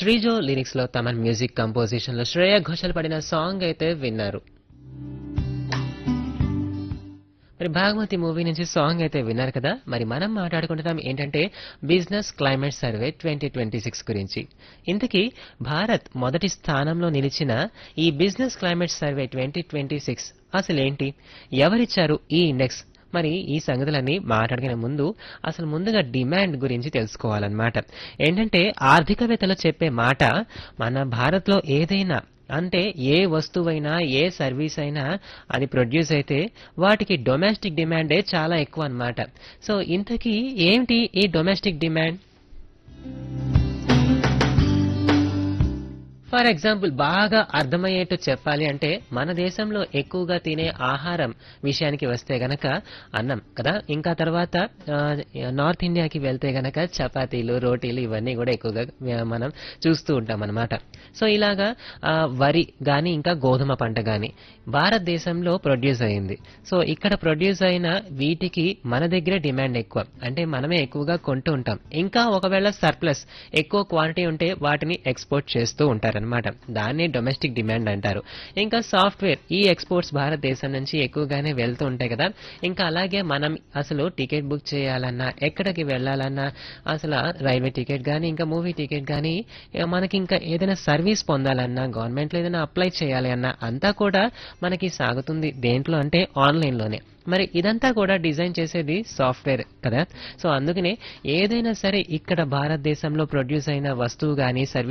Srijo lyrics లో Thaman music composition లో శ్రేయ ఘోషల్ పడిన సాంగ్ అయితే విన్నారు. మరి భాగమతి మూవీ నుంచి సాంగ్ అయితే విన్నారు కదా. మరి మనం మాట్లాడుకుంటున్నాం ఏంటంటే బిజినెస్ క్లైమేట్ సర్వే 2026 గురించి. ఇంతకీ భారత్ మొదటి స్థానంలో నిలిచిన ఈ బిజినెస్ క్లైమేట్ సర్వే 2026 అసలేంటి, ఎవరిచ్చారు ఈ ఇండెక్స్? మరి ఈ సంగతులన్నీ మాట్లాడుకునే ముందు అసలు ముందుగా డిమాండ్ గురించి తెలుసుకోవాలన్నమాట. ఏంటంటే ఆర్థికవేత్తలు చెప్పే మాట, మన భారత్లో ఏదైనా అంటే ఏ వస్తువైనా ఏ సర్వీస్ అయినా అది ప్రొడ్యూస్ అయితే వాటికి డొమెస్టిక్ డిమాండే చాలా ఎక్కువ అన్నమాట. సో ఇంతకీ ఏంటి ఈ డొమెస్టిక్ డిమాండ్? ఫర్ ఎగ్జాంపుల్ బాగా అర్థమయ్యేట్టు చెప్పాలి అంటే మన దేశంలో ఎక్కువగా తినే ఆహారం విషయానికి వస్తే గనక అన్నం కదా. ఇంకా తర్వాత నార్త్ ఇండియాకి వెళ్తే గనక చపాతీలు రోటీలు ఇవన్నీ కూడా ఎక్కువగా మనం చూస్తూ ఉంటాం అన్నమాట. సో ఇలాగా వరి గాని ఇంకా గోధుమ పంట గాని భారతదేశంలో ప్రొడ్యూస్ అయింది. సో ఇక్కడ ప్రొడ్యూస్ అయిన వీటికి మన దగ్గర డిమాండ్ ఎక్కువ, అంటే మనమే ఎక్కువగా కొంటూ ఉంటాం. ఇంకా ఒకవేళ సర్ప్లస్ ఎక్కువ క్వాంటిటీ ఉంటే వాటిని ఎక్స్పోర్ట్ చేస్తూ ఉంటారు అన్నమాట. దాన్ని డొమెస్టిక్ డిమాండ్ అంటారు. ఇంకా సాఫ్ట్వేర్ ఈ ఎక్స్పోర్ట్స్ భారతదేశం నుంచి ఎక్కువగానే వెళ్తూ ఉంటాయి కదా. ఇంకా అలాగే మనం అసలు టికెట్ బుక్ చేయాలన్నా ఎక్కడికి వెళ్ళాలన్నా అసలు రైల్వే టికెట్ కానీ ఇంకా మూవీ టికెట్ కానీ మనకి ఇంకా ఏదైనా సర్వీస్ పొందాలన్నా గవర్నమెంట్లో ఏదైనా అప్లై చేయాలి అన్నా అంతా కూడా మనకి సాగుతుంది దేంట్లో అంటే ఆన్లైన్లోనే. మరి ఇదంతా కూడా డిజైన్ చేసేది సాఫ్ట్వేర్ కదా. సో అందుకనే ఏదైనా సరే ఇక్కడ భారతదేశంలో ప్రొడ్యూస్ అయిన వస్తువు కానీ సర్వీస్